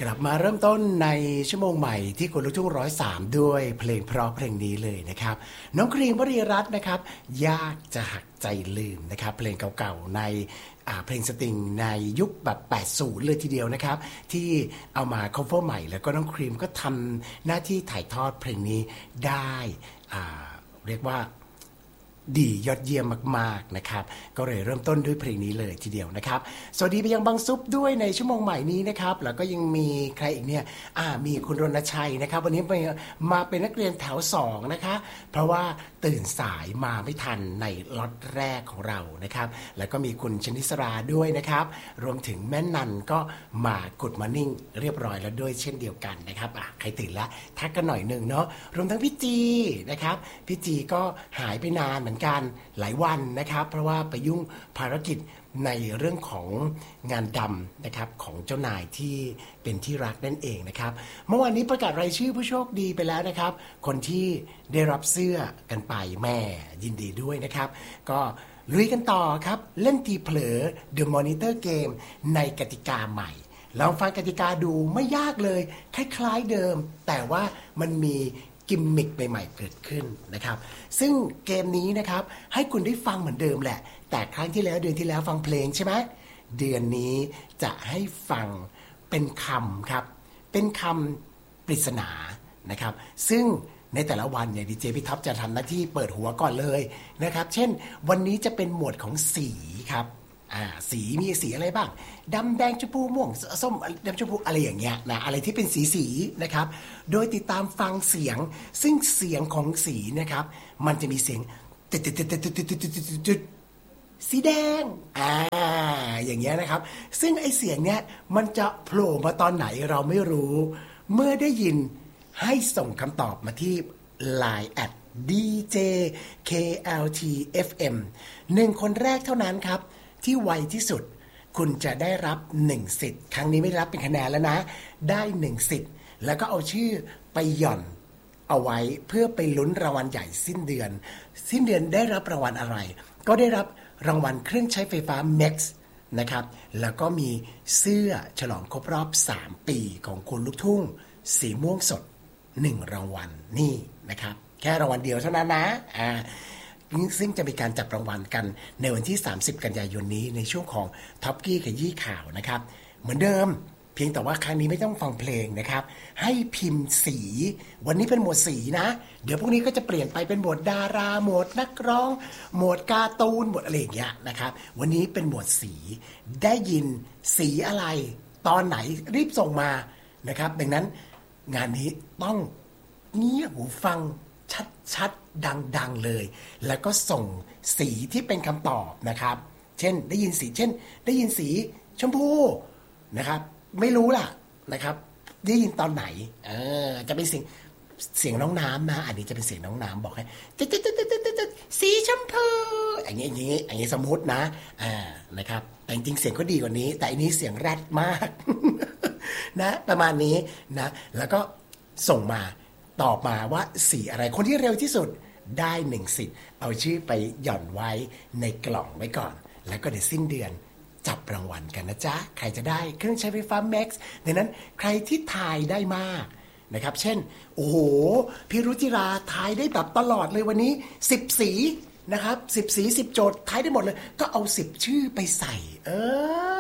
กลับมาเริ่มต้นในชั่วโมงใหม่ที่คนลูกทุ่ง103ด้วยเพลงเพราะเพลงนี้เลยนะครับน้องครีมวรีรัตน์นะครับยากจะหักใจลืมนะครับเพลงเก่าๆในเพลงสตริงในยุคแบบ80เลยทีเดียวนะครับที่เอามา cover ใหม่แล้วก็น้องครีมก็ทำหน้าที่ถ่ายทอดเพลงนี้ได้เรียกว่าดียอดเยี่ยมมากๆนะครับก็เลยเริ่มต้นด้วยเพลงนี้เลยทีเดียวนะครับสวัสดีไปยังบางซุปด้วยในชั่วโมงใหม่นี้นะครับแล้วก็ยังมีใครอีกเนี่ยมีคุณรณชัยนะครับวันนี้มาเป็นนักเรียนแถว2นะคะเพราะว่าตื่นสายมาไม่ทันในล็อตแรกของเรานะครับแล้วก็มีคุณชนิสราด้วยนะครับรวมถึงแม่นันก็มากุดมอร์นิ่งเรียบร้อยแล้วด้วยเช่นเดียวกันนะครับใครตื่นแล้วทักกันหน่อยนึงเนาะรวมทั้งพี่จีนะครับพี่จีก็หายไปนานเหมือนกันหลายวันนะครับเพราะว่าไปยุ่งภารกิจในเรื่องของงานดำนะครับของเจ้านายที่เป็นที่รักนั่นเองนะครับเมื่อวานนี้ประกาศรายชื่อผู้โชคดีไปแล้วนะครับคนที่ได้รับเสื้อกันไปแม่ยินดีด้วยนะครับก็ลุยกันต่อครับเล่นทีเผลอ The Monitor Game ในกติกาใหม่ลองฟังกติกาดูไม่ยากเลยคล้ายๆเดิมแต่ว่ามันมีกิมมิคใหม่ๆเกิดขึ้นนะครับซึ่งเกมนี้นะครับให้คุณได้ฟังเหมือนเดิมแหละแต่ครั้งที่แล้วเดือนที่แล้วฟังเพลงใช่ไหมเดือนนี้จะให้ฟังเป็นคำครับเป็นคำปริศนานะครับซึ่งในแต่ละวันเนี่ยดีเจพี่ท็อปจะทำหน้าที่เปิดหัวก่อนเลยนะครับเช่นวันนี้จะเป็นหมวดของสีครับสีมีสีอะไรบ้างดำแดงชมพูม่วงส้มดำชมพูอะไรอย่างเงี้ยนะอะไรที่เป็นสีนะครับโดยติดตามฟังเสียงซึ่งเสียงของสีนะครับมันจะมีเสียงสีแดงอย่างเงี้ยนะครับซึ่งไอเสียงเนี้ยมันจะโผล่มาตอนไหนเราไม่รู้เมื่อได้ยินให้ส่งคำตอบมาที่ Line @DJKLTFM 1 คนแรกเท่านั้นครับที่ไวที่สุดคุณจะได้รับ1สิทธิ์ครั้งนี้ไม่ได้รับเป็นคะแนนแล้วนะได้1สิทธิ์แล้วก็เอาชื่อไปหย่อนเอาไว้เพื่อไปลุ้นรางวัลใหญ่สิ้นเดือนได้รับรางวัลอะไรก็ได้รับรางวัลเครื่องใช้ไฟฟ้า Max นะครับแล้วก็มีเสื้อฉลองครบรอบ3ปีของคุณลูกทุ่งสีม่วงสด1รางวัลนี่นะครับแค่รางวัลเดียวเท่านั้นนะซึ่งจะมีการจับรางวัลกันในวันที่30กันยายนนี้ในช่วงของท็อปกี้ขยี้ข่าวนะครับเหมือนเดิมเพียงแต่ว่าครั้งนี้ไม่ต้องฟังเพลงนะครับให้พิมพ์สีวันนี้เป็นหมวดสีนะเดี๋ยวพวกนี้ก็จะเปลี่ยนไปเป็นหมวดดาราหมวดนักร้องหมวดการ์ตูนหมวดอะไรอย่างเงี้ยนะครับวันนี้เป็นหมวดสีได้ยินสีอะไรตอนไหนรีบส่งมานะครับดังนั้นงานนี้ต้องเงียบหูฟังชัดๆดังๆเลยแล้วก็ส่งสีที่เป็นคำตอบนะครับเช่นได้ยินสีชมพูนะครับไม่รู้ล่ะนะครับได้ยินตอนไหนจะเป็นเสียงน้องน้ำนะอันนี้จะเป็นเสียงน้องน้ำบอกให้สีชมพูอย่างนี้สมมตินะนะครับแต่จริงๆเสียงก็ดีกว่านี้แต่อันนี้เสียงแรดมากนะประมาณนี้นะแล้วก็ส่งมาตอบมาว่าสีอะไรคนที่เร็วที่สุดได้1สิทธิ์เอาชื่อไปหย่อนไว้ในกล่องไว้ก่อนแล้วก็เดี๋ยวสิ้นเดือนจับรางวัลกันนะจ๊ะใครจะได้เครื่องใช้ไฟฟ้า Max ดังนั้นใครที่ทายได้มากนะครับเช่นโอ้โหพี่รุจิราทายได้แบบตลอดเลยวันนี้10สีนะครับ10สี10โจทย์ทายได้หมดเลยก็เอา10ชื่อไปใส่